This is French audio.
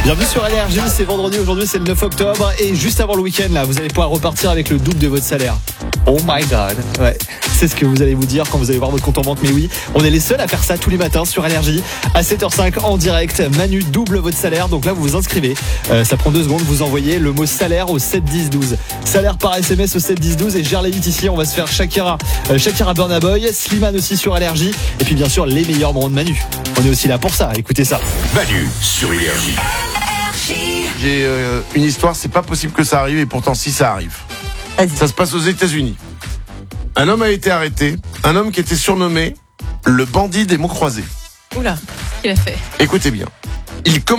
Bienvenue sur Énergie, c'est vendredi, aujourd'hui c'est le 9 octobre et juste avant le week-end là, vous allez pouvoir repartir avec le double de votre salaire. Oh my god. Ouais, c'est ce que vous allez vous dire quand vous allez voir votre compte en banque, mais oui, on est les seuls à faire ça tous les matins sur Énergie à 7h05 en direct. Manu double votre salaire, donc là vous vous inscrivez, ça prend 2 secondes, vous envoyez le mot salaire au 7 10 12. Salaire par SMS au 7 10 12 et Gerlais ici, on va se faire Shakira Burna Boy, Slimane aussi sur Énergie et puis bien sûr les meilleurs moments de Manu. On est aussi là pour ça, écoutez ça. Manu sur Énergie. J'ai une histoire, c'est pas possible que ça arrive et pourtant si ça arrive. Vas-y. Ça se passe aux États-Unis. Un homme a été arrêté, un homme qui était surnommé le bandit des mots croisés. Oula, qu'est-ce qu'il a fait? Écoutez bien. Il